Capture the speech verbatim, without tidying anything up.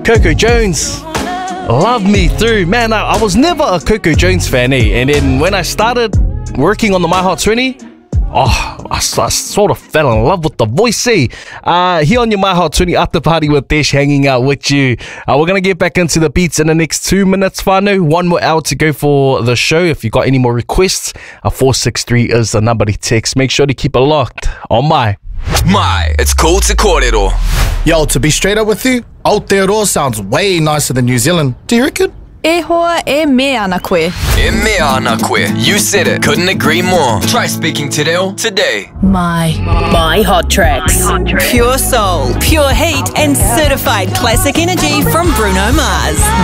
Coco Jones. Love Me Through. Man, I, I was never a Coco Jones fan, eh? And then when I started working on the My Hot twenty, oh, I, I sort of fell in love with the voice, eh? Uh, here on your My Hot twenty After Party with Desh, hanging out with you. Uh, we're going to get back into the beats in the next two minutes, whānau. One more hour to go for the show. If you got any more requests, uh, four six three is the number to text. Make sure to keep it locked on My. My, it's cool to kōrero. Yo, to be straight up with you, Aotearoa sounds way nicer than New Zealand. Do you reckon? E hoa e mea ana koe. E mea ana koe. You said it. Couldn't agree more. Try speaking te reo today. My. My Hot Tracks. My Hot Tracks. Pure soul, pure heat, and certified classic energy from Bruno Mars.